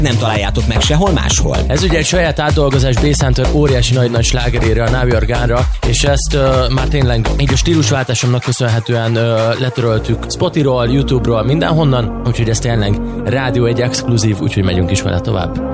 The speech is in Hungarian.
Nem találjátok meg sehol máshol. Ez ugye egy saját átdolgozás Bass Hunter óriási nagy slágerére, a Now You're Gone-ra, és ezt már tényleg így a stílusváltásomnak köszönhetően letöröltük Spotify-ról, YouTube-ról, mindenhonnan, úgyhogy ez tényleg Rádió 1 exkluzív, úgyhogy megyünk is vele tovább.